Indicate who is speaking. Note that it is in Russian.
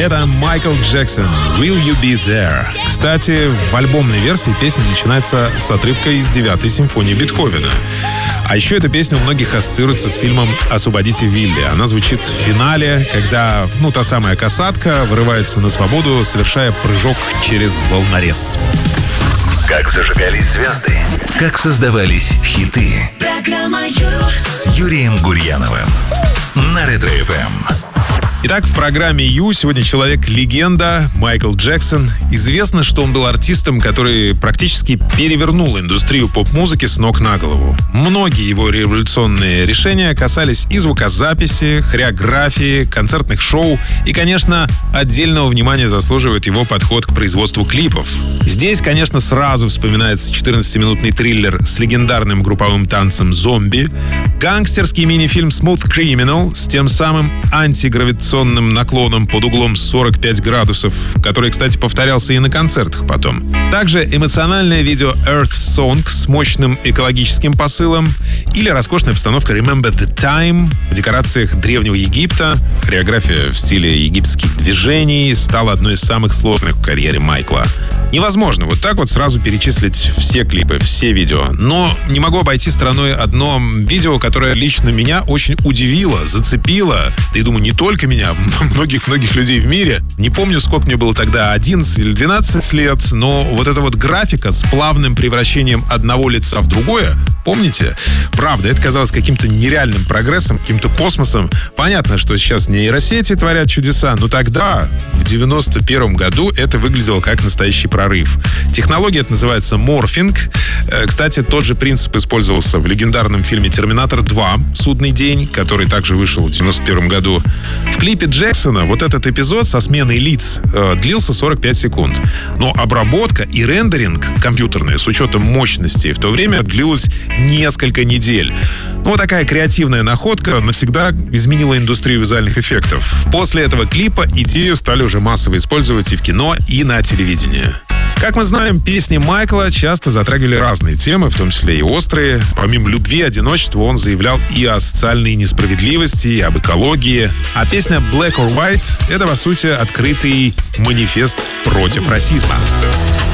Speaker 1: Это Майкл Джексон, «Will You Be There». Кстати, в альбомной версии песня начинается с отрывка из 9-й симфонии Бетховена. А еще эта песня у многих ассоциируется с фильмом «Освободите Вилли». Она звучит в финале, когда, та самая касатка вырывается на свободу, совершая прыжок через волнорез.
Speaker 2: Как зажигались звезды, как создавались хиты. Программа с Юрием Гурьяновым на Ретро-ФМ.
Speaker 1: Итак, в программе «Ю» сегодня человек-легенда Майкл Джексон. Известно, что он был артистом, который практически перевернул индустрию поп-музыки с ног на голову. Многие его революционные решения касались и звукозаписи, хореографии, концертных шоу. И, конечно, отдельного внимания заслуживает его подход к производству клипов. Здесь, конечно, сразу вспоминается 14-минутный триллер с легендарным групповым танцем «Зомби», гангстерский мини-фильм «Smooth Criminal» с тем самым антигравитационным наклоном под углом 45 градусов, который, кстати, повторялся и на концертах потом. Также эмоциональное видео Earth Song с мощным экологическим посылом или роскошная постановка Remember the Time в декорациях Древнего Египта. Хореография в стиле египетских движений стала одной из самых сложных в карьере Майкла. Невозможно вот так вот сразу перечислить все клипы, все видео. Но не могу обойти стороной одно видео, которое лично меня очень удивило, зацепило. Да и думаю, не только меня, а многих-многих людей в мире. Не помню, сколько мне было тогда, 11 или 12 лет, но вот эта вот графика с плавным превращением одного лица в другое, помните? Правда, это казалось каким-то нереальным прогрессом, каким-то космосом. Понятно, что сейчас нейросети творят чудеса, но тогда, в 91 году, это выглядело как настоящий прорыв. Технология это называется морфинг. Кстати, тот же принцип использовался в легендарном фильме «Терминатор 2. Судный день», который также вышел в 91 году. В клипе Джексона вот этот эпизод со сменой лиц длился 45 секунд. Но обработка и рендеринг компьютерные с учетом мощности в то время длилось несколько недель. Вот такая креативная находка навсегда изменила индустрию визуальных эффектов. После этого клипа идею стали уже массово использовать и в кино, и на телевидении. Как мы знаем, песни Майкла часто затрагивали разные темы, в том числе и острые. Помимо любви и одиночества он заявлял и о социальной несправедливости, и об экологии. А песня «Black or White» — это, по сути, открытый манифест против расизма.